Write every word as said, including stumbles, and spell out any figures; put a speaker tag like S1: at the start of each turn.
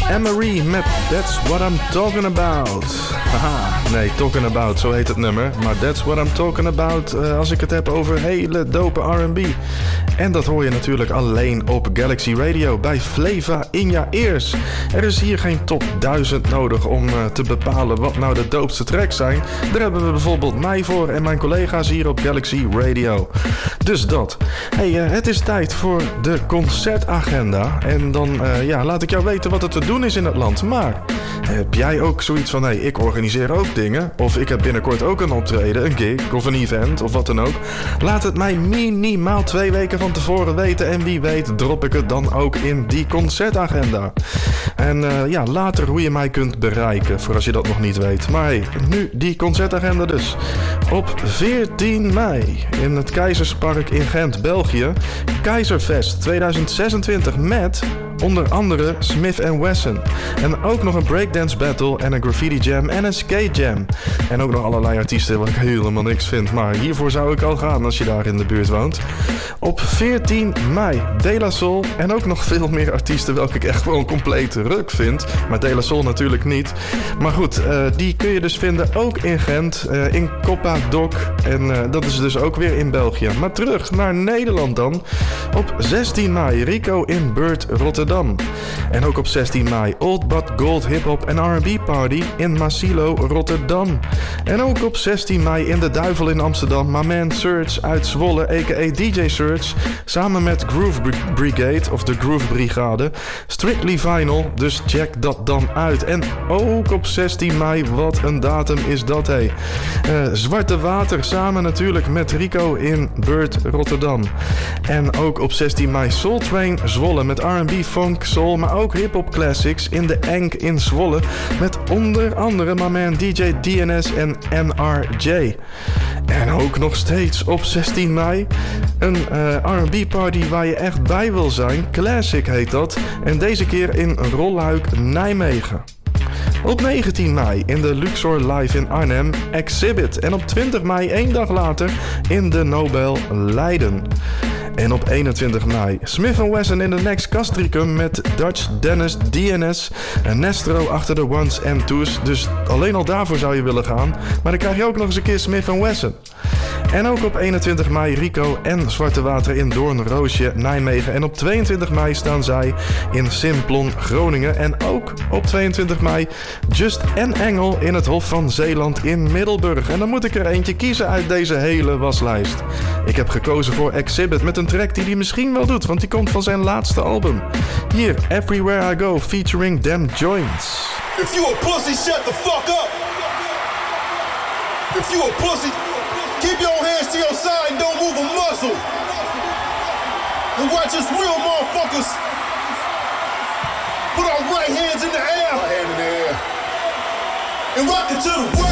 S1: Anne-Marie met That's What I'm Talking About. Haha, nee, Talking About, zo heet het nummer. Maar That's What I'm Talking About uh, als ik het heb over hele dope R en B. En dat hoor je natuurlijk alleen op Galaxy Radio bij Flava in je ears. Er is hier geen top duizend nodig om uh, te bepalen wat nou de doopste tracks zijn. Daar hebben we bijvoorbeeld mij voor en mijn collega's hier op Galaxy Radio. Dus dat. Hey, uh, het is tijd voor de concertagenda. En dan uh, ja, laat ik jou weten wat er te doen is in het land. Maar heb jij ook zoiets van, hey, ik organiseer ook dingen, of ik heb binnenkort ook een optreden, een gig of een event of wat dan ook? Laat het mij minimaal twee weken van tevoren weten en wie weet drop ik het dan ook in die concertagenda. En uh, ja, later hoe je mij kunt bereiken, voor als je dat nog niet weet. Maar hey, nu die concertagenda dus. Op veertien mei in het Keizerspark in Gent, België, Keizerfest tweeduizend zesentwintig met onder andere Smith and Wesson. En ook nog een breakdance battle en een graffiti jam en een skate jam. En ook nog allerlei artiesten waar ik helemaal niks vind. Maar hiervoor zou ik al gaan als je daar in de buurt woont. Op veertien mei De La Soul en ook nog veel meer artiesten welke ik echt gewoon compleet ruk vind. Maar De La Soul natuurlijk niet. Maar goed, uh, die kun je dus vinden ook in Gent, uh, in Coppa Doc. En uh, dat is dus ook weer in België. Maar terug naar Nederland dan. Op zestien mei Rico in Bird Rotterdam. En ook op zestien mei Old But Gold Hip Hop en R en B Party in Masilo, Rotterdam. En ook op zestien mei in de Duivel in Amsterdam My Man Surge uit Zwolle, a k a. D J Surge, samen met Groove Brigade of de Groove Brigade. Strictly Vinyl, dus check dat dan uit. En ook op zestien mei, wat een datum is dat, hé. Uh, Zwarte Water samen natuurlijk met Rico in Bird Rotterdam. En ook op zestien mei Soul Train Zwolle met R en B, funk, soul, maar ook hip-hop classics in de Enk in Zwolle met onder andere my man D J D N S en N R J. En ook nog steeds op zestien mei een uh, R en B party waar je echt bij wil zijn. Classic heet dat. En deze keer in Rolluik, Nijmegen. Op negentien mei in de Luxor Live in Arnhem, Exhibit. En op twintig mei, één dag later, in de Nobel Leiden. En op eenentwintig mei Smith and Wesson in de Next Castricum met Dutch Dennis D N S en Nestro achter de ones en twos. Dus alleen al daarvoor zou je willen gaan. Maar dan krijg je ook nog eens een keer Smith and Wesson. En ook op eenentwintig mei Rico en Zwarte Water in Doornroosje, Nijmegen. En op tweeëntwintig mei staan zij in Simplon, Groningen. En ook op tweeëntwintig mei Just en Engel in het Hof van Zeeland in Middelburg. En dan moet ik er eentje kiezen uit deze hele waslijst. Ik heb gekozen voor Exhibit met een track die hij misschien wel doet, want die komt van zijn laatste album. Hier, Everywhere I Go, featuring Them Joints.
S2: If you a pussy, shut the fuck up. If you a pussy, keep your hands to your side and don't move a muscle. And watch us real motherfuckers put our right hands in the air. Right hand in the air. And rock it to the world.